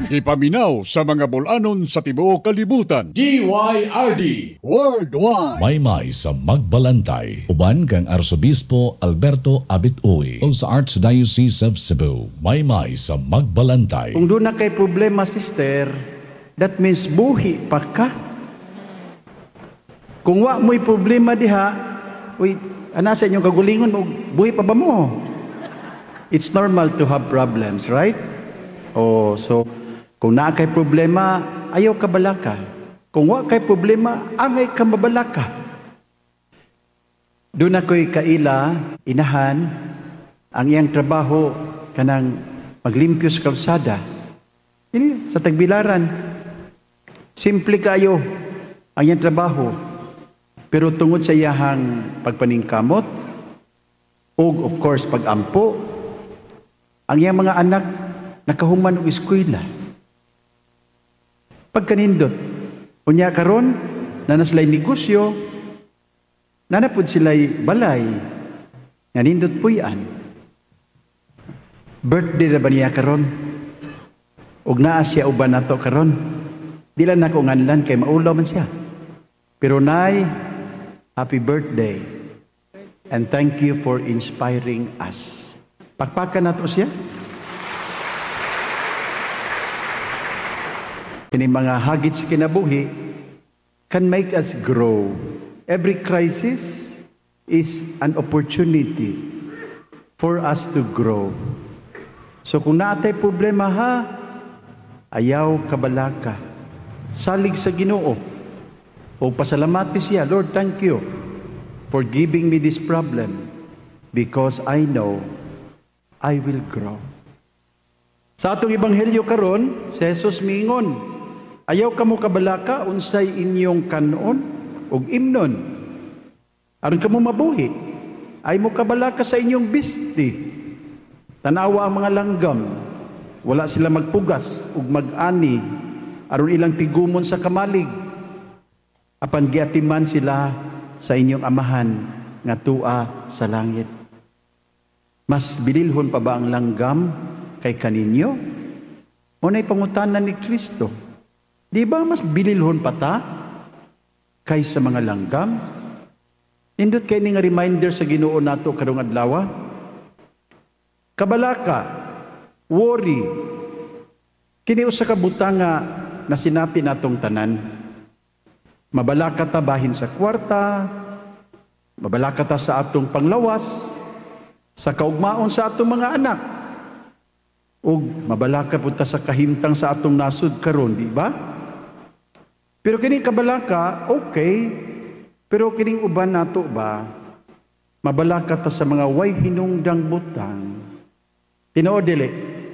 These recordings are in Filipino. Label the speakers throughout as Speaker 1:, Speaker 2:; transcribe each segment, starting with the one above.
Speaker 1: Gipaminaw sa mga bulanon sa tibuok kalibutan. DYRD Worldwide.
Speaker 2: Maymay sa Magbalantay. Uban kang Arsobispo Alberto Abit-Uy o sa Archdiocese of Cebu. Maymay sa Magbalantay.
Speaker 3: Kung doon na kay problema, sister, that means buhi pa ka. Kung wa mo'y problema diha, uy, sa inyong kagulingon, buhi pa ba mo? It's normal to have problems, right? Oh, so, kung na kay problema, ayaw ka balaka. Kung wa kay problema, angay ka mabalaka. Doon ako'y kaila, inahan, ang iyang trabaho, kanang maglimpyo sa kalsada. Ini, sa Tagbilaran. Simple kayo ang iyang trabaho. Pero tungod sa iyahang pagpaningkamot, o of course pag-ampo, ang iyang mga anak nakahuman og eskwela. Pagkanindot, unya karon na sila'y negosyo, nanapod sila'y balay, nanindot puyan. Birthday na ba niya karon? Ug naa siya uban nato karon. Dila na ko nganlan kay maulaw man siya. Pero nay, happy birthday. And thank you for inspiring us. Pakpakan nato siya. Kini mga hagit sa kinabuhi can make us grow. Every crisis is an opportunity for us to grow. So kung naatay problema ha, ayaw kabalaka. Salig sa Ginoo. O pasalamati siya, Lord, thank you for giving me this problem because I know I will grow. Sa atong ebanghelyo karon, si Jesus miingon, ayaw kamo kabalaka unsay inyong kanon ug imnon. Aron kamo mabuhi, ay mo kabalaka sa inyong bisti. Tanawa ang mga langgam, wala sila magpugas ug mag-ani aron ilang tigumon sa kamalig. Apan giatiman sila sa inyong amahan nga tua sa langit. Mas bililhon pa ba ang langgam kay kaninyo? Unay pangutanan ni Kristo. Di ba mas bililhon pa ta kaysa mga langgam? Indot kay ni nga reminder sa Ginoo nato karong adlaw. Kabalaka, worry. Kini usa ka butang nga nasinapi natong tanan. Mabalaka ta bahin sa kwarta, mabalaka ta sa atong panglawas, sa kaugmaon sa atong mga anak. Ug mabalaka pud ta sa kahimtang sa atong nasud karon, di ba? Pero kining kabalaka, okay. Pero kining uban nato ba, mabalaka ta sa mga way hinungdang butang. Tinoo dili?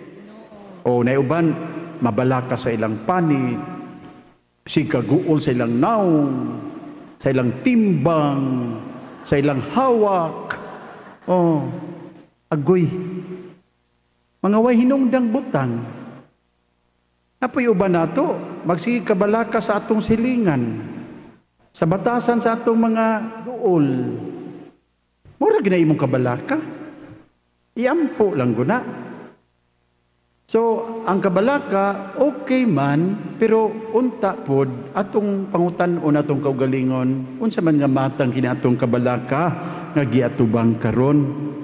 Speaker 3: O naiuban, mabalaka sa ilang panit, sikaguol sa ilang naong, sa ilang timbang, sa ilang hawak. Oh, agoy. Mga way hinungdang butang. Apoy uban nato, magsige kabalaka sa atong silingan, sa batasan sa atong mga duol. Mura ginay imong kabalaka. Iampo lang guna. So, ang kabalaka, okay man, pero unta pod atong pangutan-on atong kaugalingon, unsa man nga matang kiniatong kabalaka nga giatubang karon.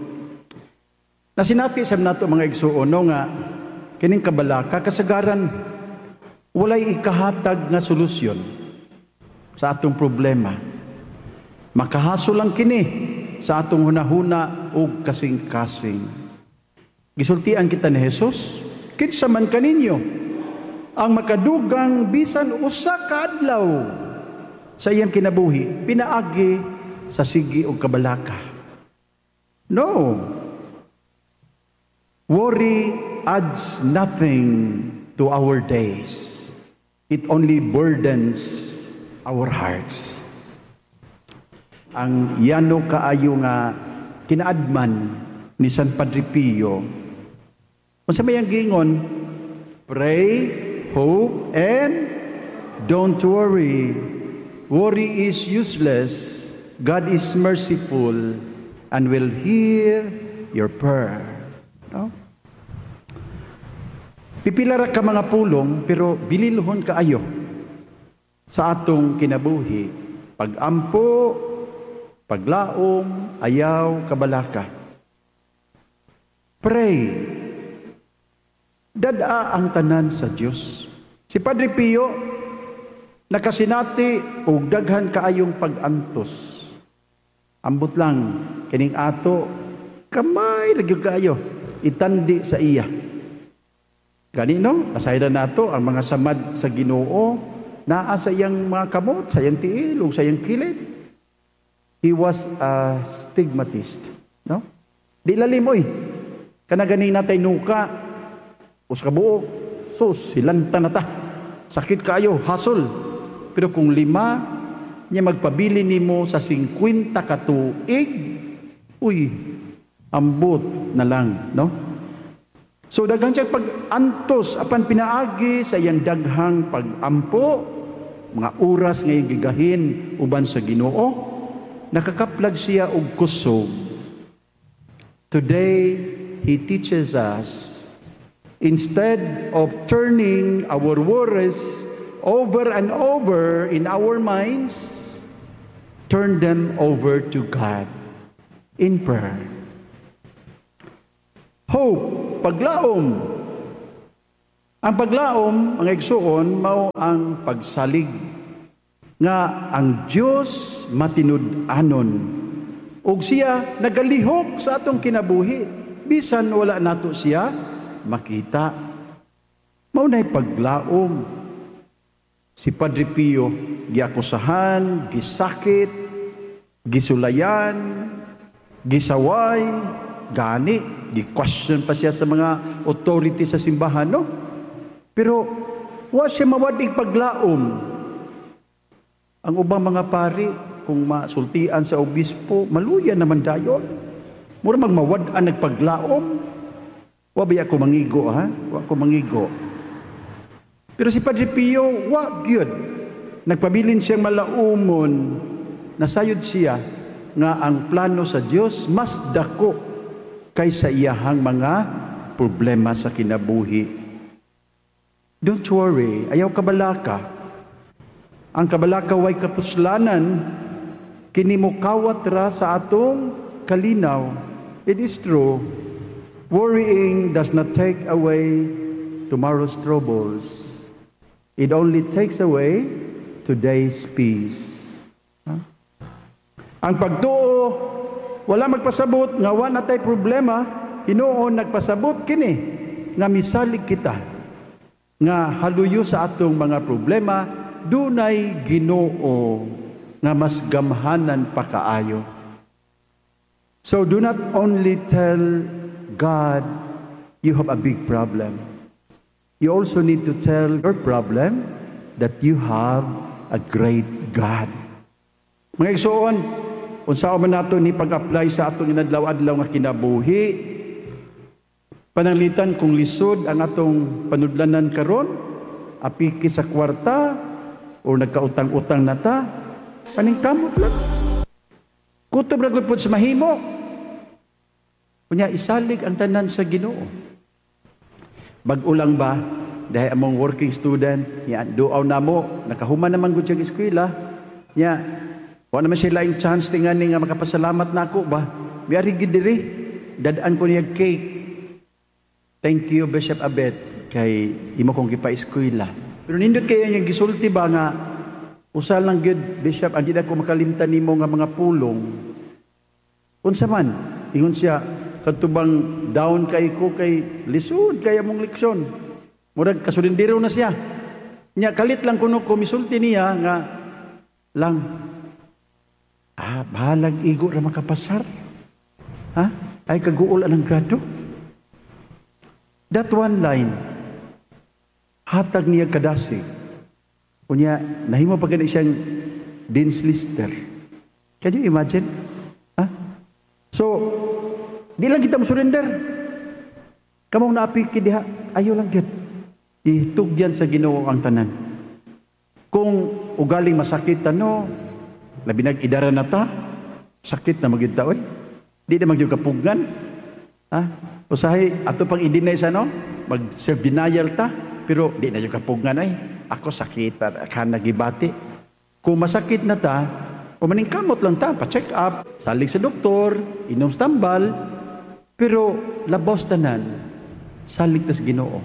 Speaker 3: Nasinati sa nato mga igsuon nga kining kabalaka kasagaran walay ikahatag nga solusyon sa atong problema. Makahaso lang kini sa atong hunahuna ug kasing-kasing. Gisultian kita ni Jesus, kinsa man kaninyo ang makadugang bisan usa ka adlaw sa iyang kinabuhi pinaagi sa sigi ug kabalaka. No. Worry adds nothing to our days. It only burdens our hearts. Ang yano kaayo nga kinaadman ni San Padre Pio, unsa may ang gingon? Pray, hope, and don't worry. Worry is useless. God is merciful and will hear your prayer. No? Pipilara ka mga pulong, pero bililuhon kaayo sa atong kinabuhi. Pag-ampo, paglaom, ayaw, kabalaka. Pray. Dada ang tanan sa Dios. Si Padre Pio, nakasinati og daghan kaayong pag-antos. Ambot lang, kining ato, kamay lagi kaayo, itandi sa iya. Ganino, nasayran nato ang mga samad sa Ginoo, naa sa iyang mga kamot, sa iyang tiil, o sa iyang kilid. He was a stigmatist. No? Di lalimoy. Kanaganing natay nuka, us kabuo, sus, silanta na ta. Sakit kayo, hasol. Pero kung 5, niya magpabili nimo sa 50 ka tuig, uy, ambot na lang, no? So daghang siya pag-antos apan pinaagi sa iyang daghang pag-ampo, mga oras ngayong gigahin uban sa Ginoo, nakakaplag siya og kusog. Today, he teaches us, instead of turning our worries over and over in our minds, turn them over to God in prayer. Hope, paglaom. Ang paglaom, ang igsuon, mao ang pagsalig nga ang Dios matinud-anon ug siya nagalihok sa atong kinabuhi bisan wala nato siya makita. Mao nay paglaom. Si Padre Pio giakusahan, gisakit, gisulayan, gisaway, gani, gi-question pa siya sa mga authority sa simbahan, no? Pero wa siya mawadig paglaom. Ang ubang mga pari, kung masultian sa obispo, maluya naman dayon. Mura magmawad-an nagpaglaom. Wa ba ako mangigo, ha? Wa ko mangigo. Pero si Padre Pio, wa gyud. Nagpabilin siyang malaumon, nasayod siya nga ang plano sa Dios mas dako kaysa iyahang mga problema sa kinabuhi. Don't worry, ayaw kabalaka. Ang kabalaka way kapuslanan, kini mo kawat ra sa atong kalinaw. It is true, worrying does not take away tomorrow's troubles. It only takes away today's peace. Ang pagtuo, wala magpasabot nga wa natay problema, Hinuon nagpasabot kini nga misalig kita nga haluyo sa atong mga problema dunay Ginoo nga mas gamhanan pa kaayo. So do not only tell God you have a big problem. You also need to tell your problem that you have a great God. Mga igsoon, unsa man nato ni pag-apply sa atong inadlaw-adlaw nga kinabuhi, pananglitan kung lisod ang atong panudlanan karon, apiki sa kwarta o nagkautang-utang na ta, paningkamot lang. Kutob ra gud sa mahimo. Kunya isalig ang tanan sa Ginoo. Bag-o lang ba dahil among working student, ya duaw namo, nakahuman naman gud sa eskwela, ya wa naman siya laing chance tingani nga makapasalamat nako ba. Biari gid diri, dadaan ko niya cake. Thank you Bishop Abet kay imo kong gipa-eskwela. Pero nindot kay yang gisulti ba nga usa lang gud Bishop, ang di na ko makalimtan nimo nga mga pulong. Unsa man, ingon siya katubang down kay ko kay lisod kay among leksyon. Murag kasulindiro na siya. Nya kalit lang kuno ko misulti niya nga lang bahalag igo ra makapasar. Ha? Ay kaguol anang grado. That one line hatag niya kadasi. Unya nahimo pa gani siyang Dean's Lister. Can you imagine? Ha? So di lang kita surrender. Kamong naapiki diha, ayo lang gyud. Itugyan sa Ginoo ang tanan. Kung ugaling masakit ano, labi nag-idara na ta, sakit na magyud ta oy. Di na magyud kapugnan. Ha? Usahay ato pang i-deny sa no? mag-self-denial ta, pero di na yung kapugngan ay, ako sakit, ka nagibati. Kung masakit na ta, umaningkamot lang ta, pa-check up, salig sa doktor, inom stambal, pero labos tanan, salig tas Ginoo.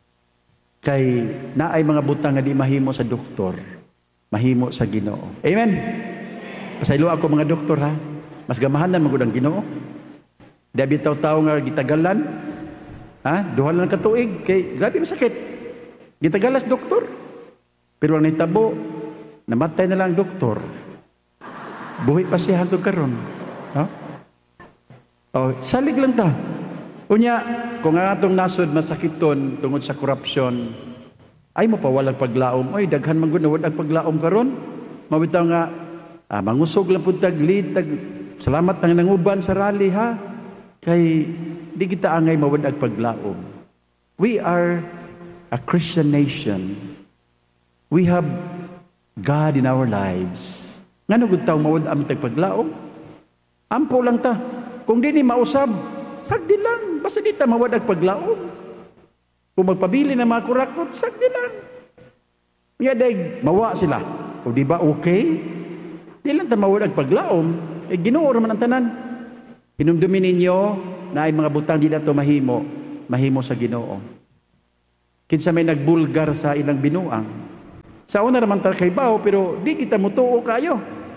Speaker 3: Kay naay mga butang nga di mahimo sa doktor, mahimo sa Ginoo. Amen. Pasaylo ako mga doktor ha. Mas gamahanan magud ang Ginoo. Di bitaw-taw nga gitagalan. Ha? Duha lang ka tuig kay grabe masakit. Gitagalas doktor. Pero ang nitabo, namatay na lang ang doktor. Buhi pa siya hangtod karon. Ha? Oh, salig lang ta. Unya, kung ang atong nasod masakiton tungod sa korupsyon, ay mo pa walang paglaom. Oy, daghan man gud na walang paglaom karon. Mabitaw nga mangusog lang pud tag lead, salamat nang nanguban sa rally ha. Kay di kita angay mawad ag paglaom. We are a Christian nation. We have God in our lives. Ngano gud taw mawad am tag paglaom? Ampo lang ta. Kung di ni mausab, sagdi lang. Basta di ta mawad ag paglaom. Kung magpabili na mga kurakot, sagdi lang. Nga day mawa sila. O di ba okay? Di lang ta mawad ag paglaom. Ginoo raman ang tanan. Hinumdumin ninyo na ay mga butang di na to mahimo sa Ginoo. Kinsa may nagbulgar sa ilang binuang. Sa una naman ta kay bao, pero di kita mutuo kayo.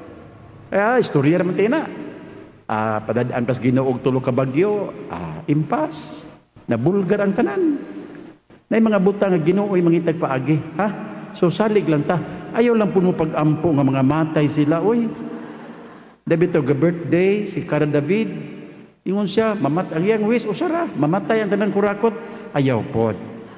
Speaker 3: Istorya naman tayo na. Padadaan pas Ginoo og tulo ka bagyo, impas, nabulgar ang tanan. Na mga butang nga Ginoo ay mangitag paagi. Ha? So salig lang ta. Ayaw lang po mo pag-ampo nga mga matay sila. Uy, David ga birthday, si Cara David, ingon siya, ang iyang wish, usara, mamatay ang tanang kurakot. Ayaw pod.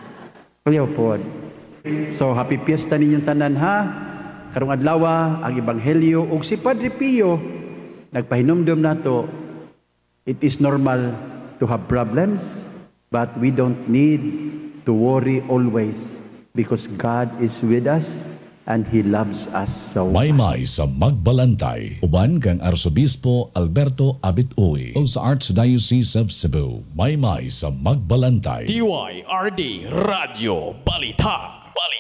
Speaker 3: So, happy fiesta ninyong tanan ha. Karong adlaw ang Ebanghelyo, ug si Padre Pio, nagpahinumdum nato, it is normal to have problems, but we don't need to worry always because God is with us and He loves us so much.
Speaker 2: Maymay sa Magbalantay, uban kang Arsobispo Alberto Abit-Uy o sa Archdiocese of Cebu. Maymay sa Magbalantay.
Speaker 4: DYRD Radio Balita.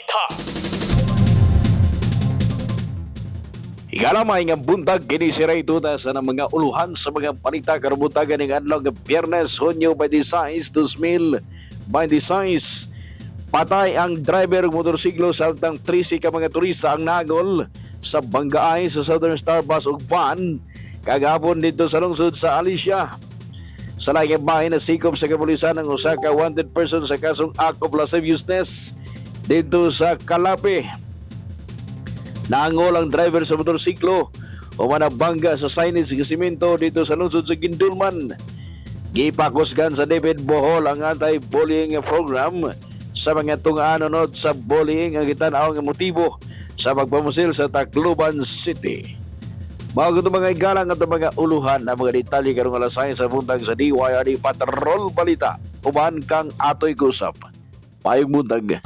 Speaker 5: Igalamay nga buntag kini si Ray Tuta sa mga uluhan sa mga panita karubutagan ng adlaw nga Biyernes, Hunyo 26, 2026. Patay ang driver ng motorsiklo samtang 13 ka mga turista ang nagol sa banggaay sa Southern Star Bus ug van kagahapon dito sa lungsod sa Alicia. Sa laing bahay na sikop sa kapulisan ng usa ka wanted person sa kasong act of lasciviousness dito sa Calape. Naangol ang driver sa motorsiklo o manabangga sa signage ng simento dito sa lungsod sa Gindulman. Gipakusgan sa David Bohol ang anti-bullying program sa mga tunga-anonot sa bullying ang kitanaw ng motibo sa pagpamusil sa Tacloban City. Mga mga igalang at mga uluhan na mga detalye karong alas 6 sa buntag sa DYRD Patrol Balita. Uban kang atoy kusap. Payong buntag.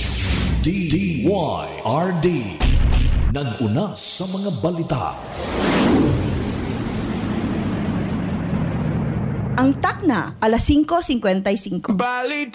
Speaker 2: DYRD nag-una sa mga balita.
Speaker 6: Ang takna, alas 5:55.